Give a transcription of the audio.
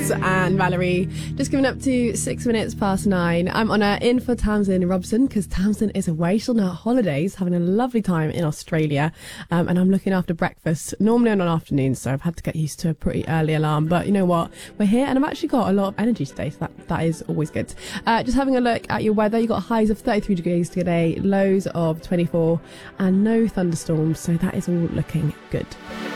Ross and Valerie. Just coming up to 6 minutes past 9. I'm on in for Tamsin Robson because Tamsin is away. She's on her holidays, having a lovely time in Australia. And I'm looking after breakfast, normally on an afternoon, so I've had to get used to a pretty early alarm. But you know what? We're here and I've actually got a lot of energy today, so that is always good. Just having a look at your weather. You've got highs of 33 degrees today, lows of 24 and no thunderstorms, so that is all looking good.